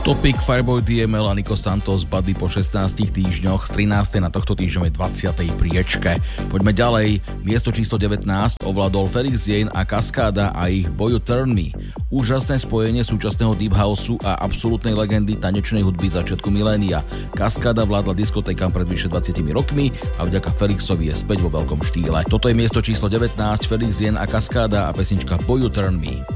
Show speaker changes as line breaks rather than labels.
Topik, Fireboy DML a Nico Santos Buddy po 16 týždňoch z 13. na tohto týždňovej 20. priečke. Poďme ďalej. Miesto číslo 19 ovládol Felix Jaehn a Kaskáda a ich Boy You Turn Me. Úžasné spojenie súčasného deep houseu a absolútnej legendy tanečnej hudby začiatku milénia. Kaskáda vládla diskotékam pred vyše 20 rokmi a vďaka Felixovi je späť vo veľkom štýle. Toto je miesto číslo 19, Felix Jaehn a Kaskáda a pesnička Boy You Turn Me.